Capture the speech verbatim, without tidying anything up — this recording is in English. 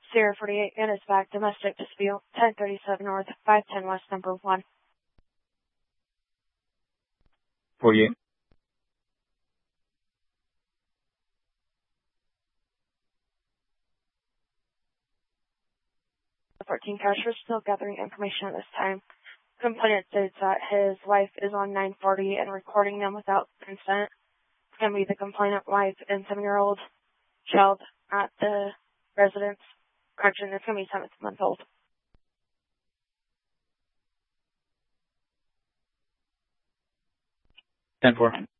Sierra forty-eight, Annisback, domestic dispute, ten thirty-seven North, five ten West, number one. forty-eight. fourteen Casher, still gathering information at this time. Complainant states that his wife is on nine forty and recording them without consent. It's going to be the complainant wife and seven-year-old child at the residence. Correction, it's going to be seventh month old. ten four.